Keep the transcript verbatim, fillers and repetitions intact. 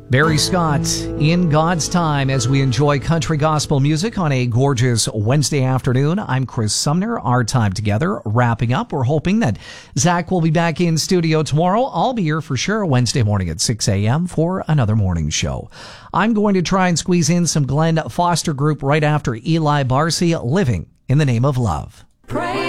Barry Scott, In God's Time, as we enjoy country gospel music on a gorgeous Wednesday afternoon. I'm Chris Sumner. Our time together wrapping up. We're hoping that Zach will be back in studio tomorrow. I'll be here for sure Wednesday morning at six a.m. for another morning show. I'm going to try and squeeze in some Glenn Foster Group right after Eli Barcy, Living in the Name of Love. Pray.